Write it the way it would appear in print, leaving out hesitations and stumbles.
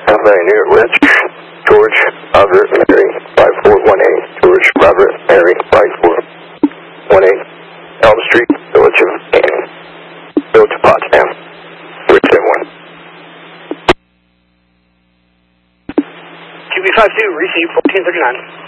Pioneer Rich, George Robert Mary 5418, George Robert Mary 5418, Elm Street, Village of Canyon, Village of Potsdam, Richmond 1. QB52, receive 1439.